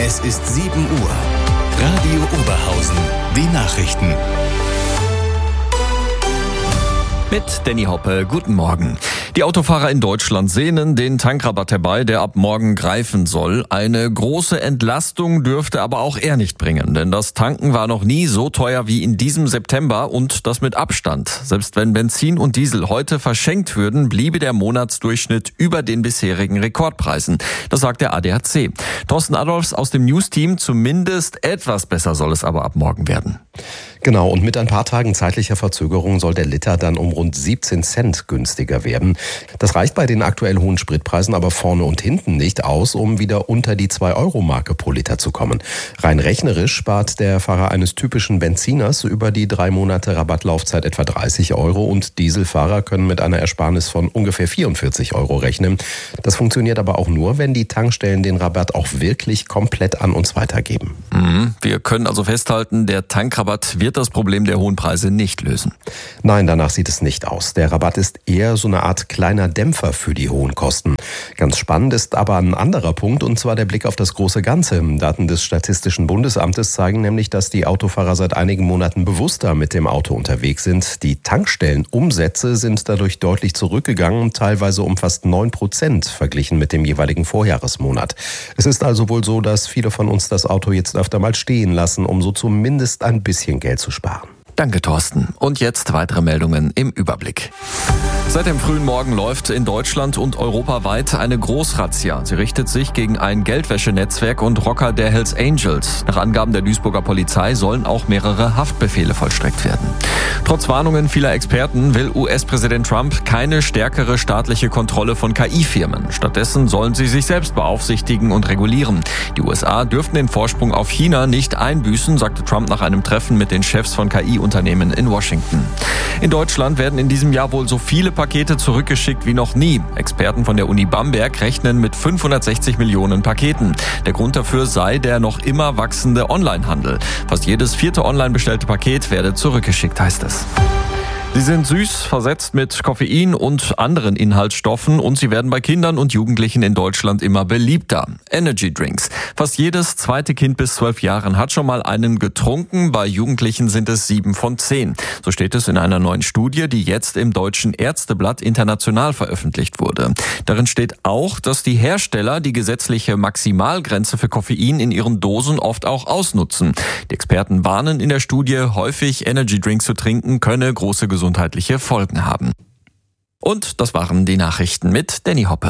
Es ist 7 Uhr. Radio Oberhausen. Die Nachrichten. Mit Danny Hoppe, guten Morgen. Die Autofahrer in Deutschland sehnen den Tankrabatt herbei, der ab morgen greifen soll. Eine große Entlastung dürfte aber auch er nicht bringen, denn das Tanken war noch nie so teuer wie in diesem September und das mit Abstand. Selbst wenn Benzin und Diesel heute verschenkt würden, bliebe der Monatsdurchschnitt über den bisherigen Rekordpreisen. Das sagt der ADAC. Thorsten Adolfs aus dem News-Team, zumindest etwas besser soll es aber ab morgen werden. Genau, und mit ein paar Tagen zeitlicher Verzögerung soll der Liter dann um rund 17 Cent günstiger werden. Das reicht bei den aktuell hohen Spritpreisen aber vorne und hinten nicht aus, um wieder unter die 2-Euro-Marke pro Liter zu kommen. Rein rechnerisch spart der Fahrer eines typischen Benziners über die 3 Monate Rabattlaufzeit etwa 30 Euro und Dieselfahrer können mit einer Ersparnis von ungefähr 44 Euro rechnen. Das funktioniert aber auch nur, wenn die Tankstellen den Rabatt auch wirklich komplett an uns weitergeben. Wir können also festhalten, der Tankrabatt wird das Problem der hohen Preise nicht lösen. Nein, danach sieht es nicht aus. Der Rabatt ist eher so eine Art kleiner Dämpfer für die hohen Kosten. Ganz spannend ist aber ein anderer Punkt, und zwar der Blick auf das große Ganze. Daten des Statistischen Bundesamtes zeigen nämlich, dass die Autofahrer seit einigen Monaten bewusster mit dem Auto unterwegs sind. Die Tankstellenumsätze sind dadurch deutlich zurückgegangen, teilweise um fast 9% verglichen mit dem jeweiligen Vorjahresmonat. Es ist also wohl so, dass viele von uns das Auto jetzt öfter mal stehen lassen, um so zumindest ein bisschen Geld zu sparen. Danke, Thorsten. Und jetzt weitere Meldungen im Überblick. Seit dem frühen Morgen läuft in Deutschland und europaweit eine Großrazzia. Sie richtet sich gegen ein Geldwäschenetzwerk und Rocker der Hells Angels. Nach Angaben der Duisburger Polizei sollen auch mehrere Haftbefehle vollstreckt werden. Trotz Warnungen vieler Experten will US-Präsident Trump keine stärkere staatliche Kontrolle von KI-Firmen. Stattdessen sollen sie sich selbst beaufsichtigen und regulieren. Die USA dürften den Vorsprung auf China nicht einbüßen, sagte Trump nach einem Treffen mit den Chefs von KI-Unternehmen in Washington. In Deutschland werden in diesem Jahr wohl so viele Pakete zurückgeschickt wie noch nie. Experten von der Uni Bamberg rechnen mit 560 Millionen Paketen. Der Grund dafür sei der noch immer wachsende Onlinehandel. Fast jedes 4. online bestellte Paket werde zurückgeschickt, heißt es. Sie sind süß, versetzt mit Koffein und anderen Inhaltsstoffen und sie werden bei Kindern und Jugendlichen in Deutschland immer beliebter. Energy Drinks. Fast jedes zweite Kind bis 12 Jahren hat schon mal einen getrunken. Bei Jugendlichen sind es 7 von 10. So steht es in einer neuen Studie, die jetzt im Deutschen Ärzteblatt international veröffentlicht wurde. Darin steht auch, dass die Hersteller die gesetzliche Maximalgrenze für Koffein in ihren Dosen oft auch ausnutzen. Die Experten warnen in der Studie, häufig Energy Drinks zu trinken könne große gesundheitliche Folgen haben. Und das waren die Nachrichten mit Danny Hoppe.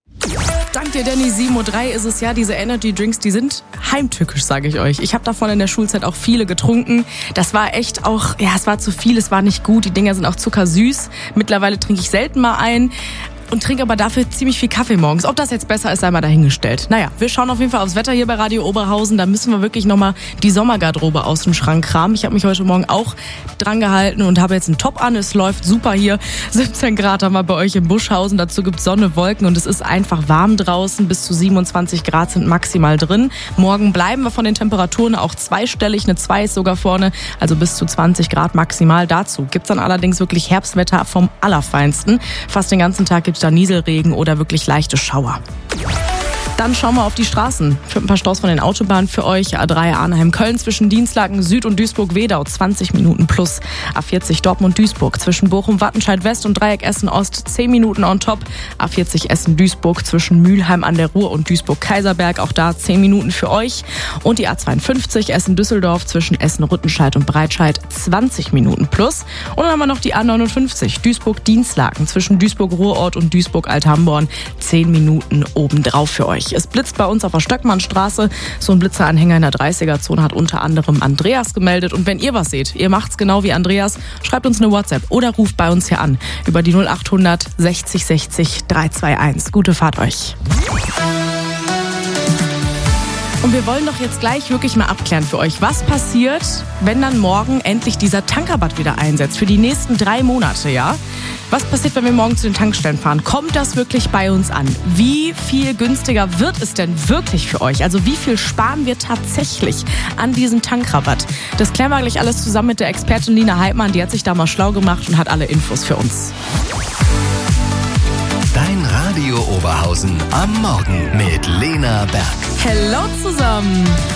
Dank dir, Danny. 7:03 Uhr ist es ja. Diese Energy Drinks, die sind heimtückisch, sage ich euch. Ich habe davon in der Schulzeit auch viele getrunken. Das war echt auch, es war zu viel, es war nicht gut. Die Dinger sind auch zuckersüß. Mittlerweile trinke ich selten mal ein. Und trinke aber dafür ziemlich viel Kaffee morgens. Ob das jetzt besser ist, sei mal dahingestellt. Naja, wir schauen auf jeden Fall aufs Wetter hier bei Radio Oberhausen. Da müssen wir wirklich nochmal die Sommergarderobe aus dem Schrank kramen. Ich habe mich heute Morgen auch dran gehalten und habe jetzt einen Top an. Es läuft super hier. 17 Grad haben wir bei euch in Buschhausen. Dazu gibt es Sonne, Wolken und es ist einfach warm draußen. Bis zu 27 Grad sind maximal drin. Morgen bleiben wir von den Temperaturen auch zweistellig. Eine 2 ist sogar vorne. Also bis zu 20 Grad maximal. Dazu gibt es dann allerdings wirklich Herbstwetter vom Allerfeinsten. Fast den ganzen Tag gibt es da Nieselregen oder wirklich leichte Schauer. Dann schauen wir auf die Straßen. Für ein paar Staus von den Autobahnen für euch. A3 Arnheim-Köln zwischen Dienstlaken Süd und Duisburg-Wedau 20 Minuten plus. A40 Dortmund-Duisburg zwischen Bochum-Wattenscheid-West und Dreieck Essen-Ost 10 Minuten on top. A40 Essen-Duisburg zwischen Mülheim an der Ruhr und Duisburg-Kaiserberg. Auch da 10 Minuten für euch. Und die A52 Essen-Düsseldorf zwischen Essen-Rüttenscheid und Breitscheid 20 Minuten plus. Und dann haben wir noch die A59 Duisburg-Dienstlaken zwischen Duisburg-Ruhrort und Duisburg-Althamborn 10 Minuten obendrauf für euch. Es blitzt bei uns auf der Stöckmannstraße. So ein Blitzeranhänger in der 30er-Zone hat unter anderem Andreas gemeldet. Und wenn ihr was seht, ihr macht's genau wie Andreas, schreibt uns eine WhatsApp oder ruft bei uns hier an über die 0800 60 60 321. Gute Fahrt euch. Und wir wollen doch jetzt gleich wirklich mal abklären für euch, was passiert, wenn dann morgen endlich dieser Tankrabatt wieder einsetzt, für die nächsten 3 Monate, ja? Was passiert, wenn wir morgen zu den Tankstellen fahren? Kommt das wirklich bei uns an? Wie viel günstiger wird es denn wirklich für euch? Also wie viel sparen wir tatsächlich an diesem Tankrabatt? Das klären wir gleich alles zusammen mit der Expertin Lina Heidmann. Die hat sich da mal schlau gemacht und hat alle Infos für uns. Dein Radio Oberhausen am Morgen mit Lena Berg. Hello zusammen.